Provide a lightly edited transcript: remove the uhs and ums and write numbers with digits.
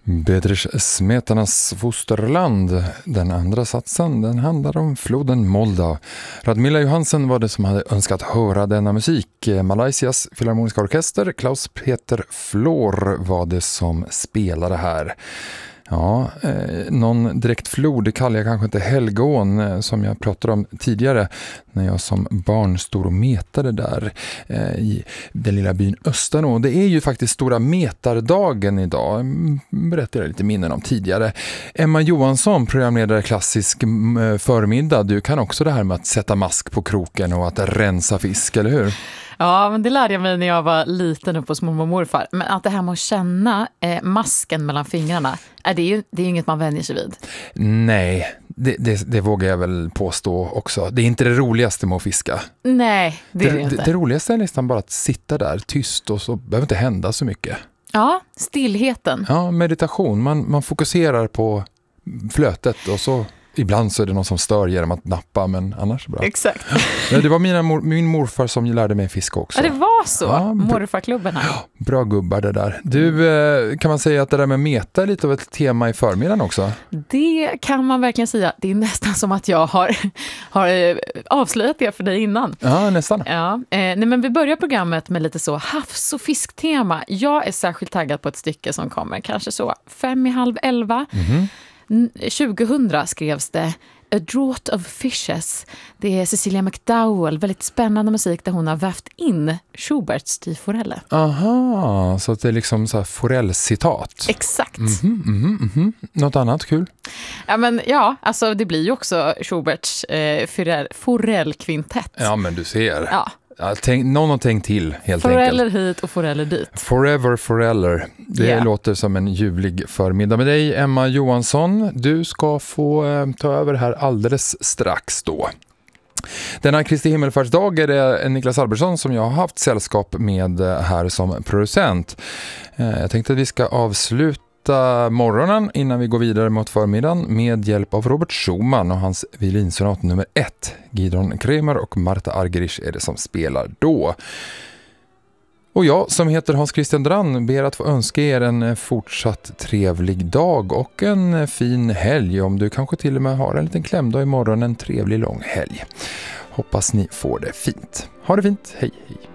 Bedřich Smetanas fosterland. Den andra satsen, den handlar om floden Moldau. Radmila Johansen var det som hade önskat höra denna musik. Malaysias filharmoniska orkester, Klaus Peter Flor, var det som spelade här. Ja, någon direkt flod, det kallar jag kanske inte Helgån som jag pratade om tidigare när jag som barn stod och metade där i den lilla byn Östanå. Det är ju faktiskt stora metardagen idag, berättade jag lite minnen om tidigare. Emma Johansson, programledare Klassisk förmiddag, du kan också det här med att sätta mask på kroken och att rensa fisk, eller hur? Ja, men det lärde jag mig när jag var liten uppe hos mormor och morfar. Men att det här med att känna masken mellan fingrarna, det är ju inget man vänjer sig vid. Nej, det vågar jag väl påstå också. Det är inte det roligaste med att fiska. Nej, det är det inte. Det roligaste är nästan bara att sitta där tyst och så behöver inte hända så mycket. Ja, stillheten. Ja, meditation. Man fokuserar på flötet och så... Ibland så är det någon som stör genom att nappa, men annars bra. Exakt. Ja, det var min morfar som lärde mig fiska också. Ja, det var så. Ja, morfarklubben här. Ja, bra gubbar det där. Du, kan man säga att det där med meta är lite av ett tema i förmiddagen också? Det kan man verkligen säga. Det är nästan som att jag har avslöjat det för dig innan. Ja, nästan. Ja, nej, men vi börjar programmet med lite så havs- och fisktema. Jag är särskilt taggad på ett stycke som kommer kanske så 11:05. 2000 skrevs det A Draught of Fishes. Det är Cecilia McDowell, väldigt spännande musik där hon har vävt in Schuberts Die Forelle. Aha, så att det är liksom så här Forell-citat. Exakt. Något annat kul? Ja, men ja, alltså det blir ju också Schuberts Forell-kvintett. Ja, men du ser. Ja. Ja, någon har tänkt till, helt Foreller enkelt. hit och foreller dit. Forever Foreller. Det låter som en ljuvlig förmiddag med dig, Emma Johansson. Du ska få ta över här alldeles strax då. Denna Kristi himmelfärdsdag är det Niklas Albertsson som jag har haft sällskap med här som producent. Jag tänkte att vi ska avsluta morgonen innan vi går vidare mot förmiddagen med hjälp av Robert Schumann och hans violinsonat nummer 1. Gidon Kremer och Marta Argerich är det som spelar då. Och jag som heter Hans Christian Drann ber att få önska er en fortsatt trevlig dag och en fin helg. Om du kanske till och med har en liten klämdag imorgon, en trevlig lång helg. Hoppas ni får det fint. Ha det fint, hej hej.